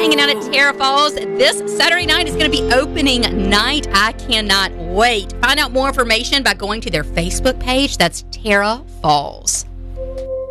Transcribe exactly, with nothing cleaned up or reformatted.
hanging out at Terra Falls. This Saturday night is going to be opening night. I cannot wait. Find out more information by going to their Facebook page. That's Terra Falls.